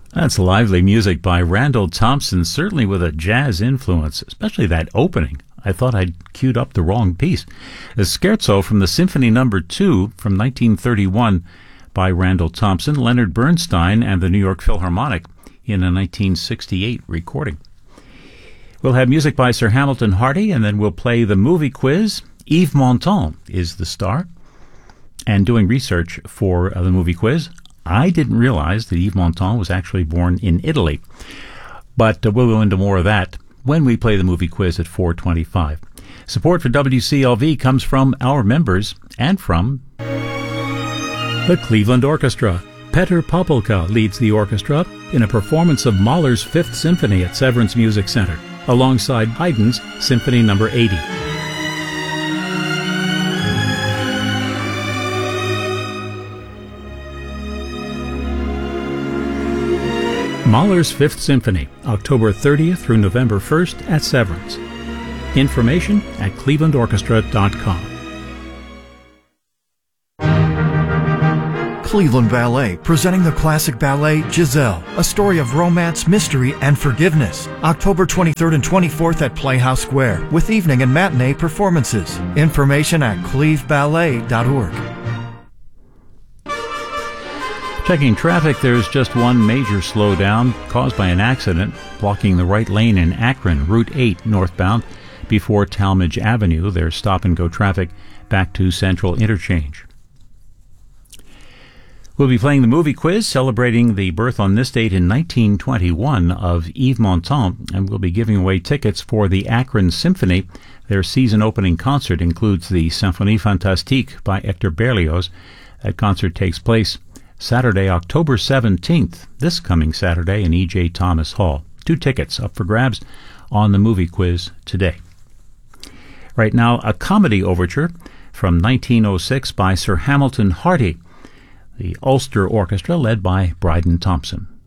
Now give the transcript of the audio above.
That's lively music by Randall Thompson, certainly with a jazz influence, especially that opening. I thought I'd queued up the wrong piece. A scherzo from the Symphony No. 2 from 1931 by Randall Thompson, Leonard Bernstein, and the New York Philharmonic in a 1968 recording. We'll have music by Sir Hamilton Hardy, and then we'll play the movie quiz. Yves Montand is the star. And doing research for the movie quiz, I didn't realize that Yves Montand was actually born in Italy. But we'll go into more of that when we play the movie quiz at 4:25. Support for WCLV comes from our members and from the Cleveland Orchestra. Petr Popelka leads the orchestra in a performance of Mahler's Fifth Symphony at Severance Music Center, alongside Haydn's Symphony No. 80. Mahler's Fifth Symphony, October 30th through November 1st at Severance. Information at clevelandorchestra.com. Cleveland Ballet, presenting the classic ballet Giselle, a story of romance, mystery, and forgiveness. October 23rd and 24th at Playhouse Square, with evening and matinee performances. Information at cleveballet.org. Checking traffic, there's just one major slowdown caused by an accident blocking the right lane in Akron, Route 8 northbound, before Talmadge Avenue. There's stop-and-go traffic back to Central Interchange. We'll be playing the movie quiz, celebrating the birth on this date in 1921 of Yves Montand, and we'll be giving away tickets for the Akron Symphony. Their season-opening concert includes the Symphonie Fantastique by Hector Berlioz. That concert takes place Saturday, October 17th, this coming Saturday in E.J. Thomas Hall. 2 tickets up for grabs on the movie quiz today. Right now, a comedy overture from 1906 by Sir Hamilton Hardy, the Ulster Orchestra led by Bryden Thompson.